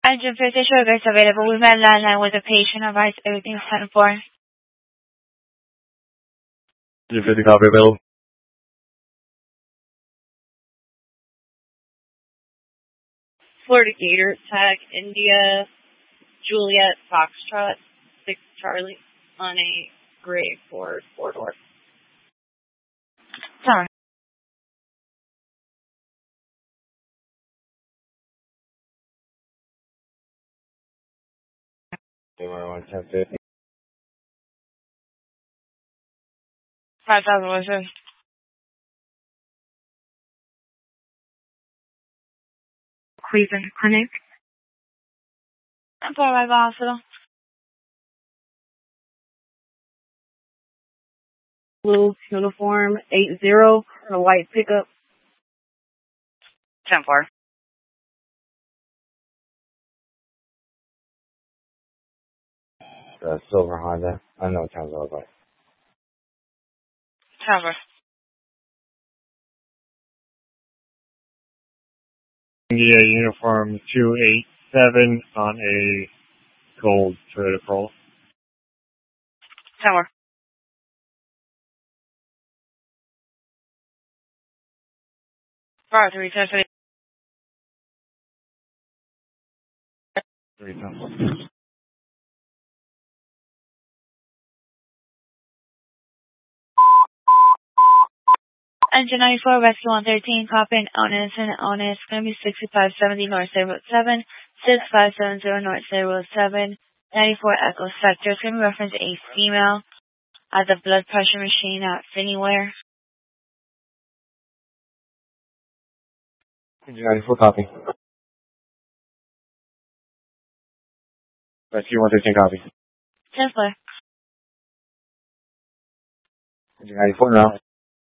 Engine 50 Sugar is available. We met landline with a patient. Advice everything's 10-4. Engine 50 copy available. Florida Gator, tag India, Juliet, Foxtrot, 6 Charlie, on a gray Ford 4-door. Sorry. They were on 1050. 5,000 was Cleveland Clinic. For my hospital. Blue uniform 80, a white pickup. 10-4. Silver Honda. I know what time's all about. 10-4. India uniform 287 on a gold Toyota Corolla. 10-4. Bar 3, 10-3. 310. Engine 94, Rescue 113, copying Onus and Onus. Going to be 6570 North State Road 7, 6570 North State Road 7, 94 Echo Sector. It's going to be reference a female at the blood pressure machine at Finnyware. Engine 94 copy. Rescue 113 copy. 10-4. Engine 94 now.